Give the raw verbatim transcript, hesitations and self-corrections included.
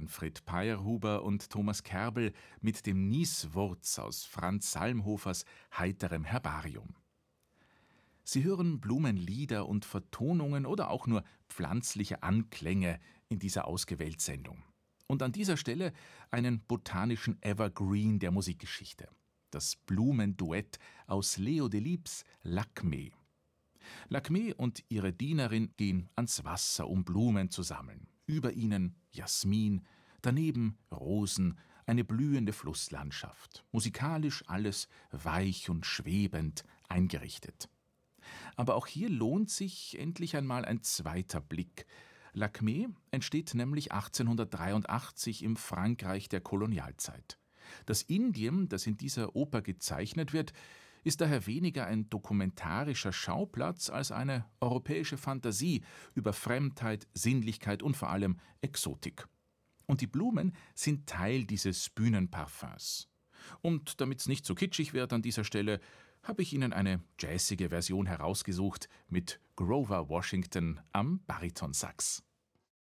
Manfred Peyerhuber und Thomas Kerbel mit dem Nieswurz aus Franz Salmhofers Heiterem Herbarium. Sie hören Blumenlieder und Vertonungen oder auch nur pflanzliche Anklänge in dieser Ausgewählt-Sendung. Und an dieser Stelle einen botanischen Evergreen der Musikgeschichte. Das Blumenduett aus Leo Delibes Lakmé. Lakmé und ihre Dienerin gehen ans Wasser, um Blumen zu sammeln. Über ihnen Jasmin, daneben Rosen, eine blühende Flusslandschaft. Musikalisch alles weich und schwebend eingerichtet. Aber auch hier lohnt sich endlich einmal ein zweiter Blick. Lakmé entsteht nämlich achtzehnhundertdreiundachtzig im Frankreich der Kolonialzeit. Das Indien, das in dieser Oper gezeichnet wird, ist daher weniger ein dokumentarischer Schauplatz als eine europäische Fantasie über Fremdheit, Sinnlichkeit und vor allem Exotik. Und die Blumen sind Teil dieses Bühnenparfums. Und damit es nicht so kitschig wird an dieser Stelle, habe ich Ihnen eine jazzige Version herausgesucht mit Grover Washington am Baritonsax.